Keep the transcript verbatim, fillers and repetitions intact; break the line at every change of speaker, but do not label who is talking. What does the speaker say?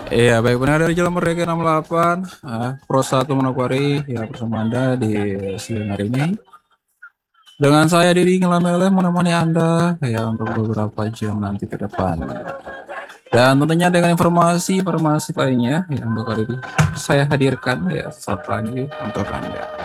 Iya, baik benar dari Jalan Merdeka enam puluh delapan, eee, Pro satu Manokwari, ya bersama Anda di siang hari ini. Dengan saya Didi Ngelamele menemani Anda ya untuk beberapa jam nanti ke depan. Dan tentunya dengan informasi-informasi lainnya yang bakal saya hadirkan ya saat lagi untuk Anda.